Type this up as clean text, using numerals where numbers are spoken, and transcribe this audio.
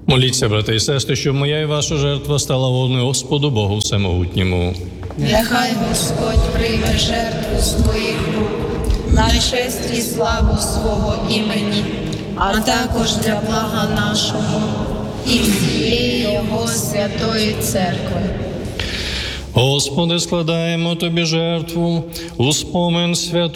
Моліться, брати і сестри, щоб моя і ваша жертва стала угодною Господу Богу Всемогутньому. Нехай Господь прийме жертву з твоїх рук на честь і славу свого імені, а також для блага нашого і всієї Його святої церкви. Господи, складаємо Тобі жертву у спомин святого